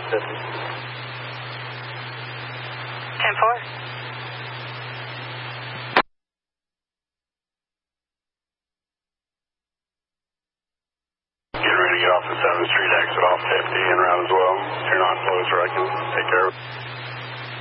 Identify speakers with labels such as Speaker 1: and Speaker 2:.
Speaker 1: 10-4.
Speaker 2: Getting ready to get off the 7th Street exit off 50 en route as well. If you're not close, or I can take care of it.